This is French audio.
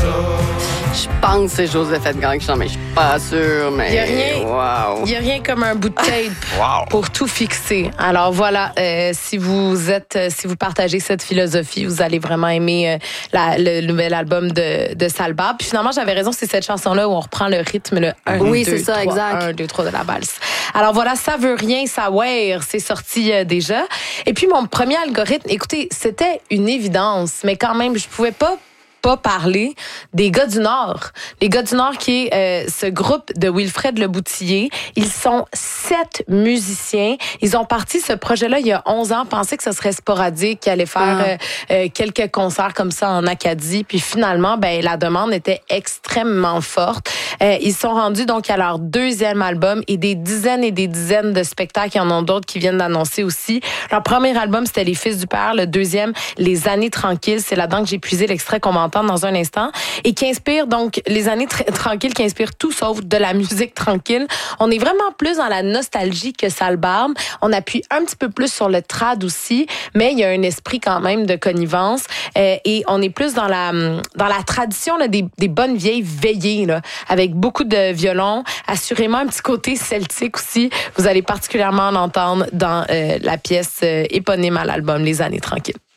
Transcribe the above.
Je pense que c'est Joseph Edgar qui chante, mais je suis pas sûre. Mais Il n'y a rien comme un bout de tape pour tout fixer. Alors voilà, si vous partagez cette philosophie, vous allez vraiment aimer le nouvel album de Salbar. Puis finalement, j'avais raison, c'est cette chanson-là où on reprend le rythme, le 1, 2, 3, exact. 1, 2, 3 de la valse. Alors voilà, ça veut rien savoir, c'est sorti déjà. Et puis mon premier algorithme, écoutez, c'était une évidence, mais quand même, je pouvais pas parler des gars du Nord. Les gars du Nord qui est ce groupe de Wilfred Leboutillier. Ils sont 7 musiciens. Ils ont parti ce projet-là il y a 11 ans, pensaient que ce serait sporadique, qu'ils allaient faire quelques concerts comme ça en Acadie. Puis finalement, la demande était extrêmement forte. Ils sont rendus donc à leur 2e album et des dizaines et des dizaines de spectacles. Il y en a d'autres qui viennent d'annoncer aussi. Leur premier album, c'était Les Fils du Père. Le deuxième, Les Années Tranquilles. C'est là-dedans que j'ai puisé l'extrait qu'on va entendre dans un instant et qui inspire donc les années tranquilles, qui inspire tout sauf de la musique tranquille. On est vraiment plus dans la nostalgie que Salbarbe. On appuie un petit peu plus sur le trad aussi, mais il y a un esprit quand même de connivence et on est plus dans la tradition là, des bonnes vieilles veillées là, avec beaucoup de violon, assurément un petit côté celtique aussi. Vous allez particulièrement en entendre dans la pièce éponyme à l'album Les Années Tranquilles.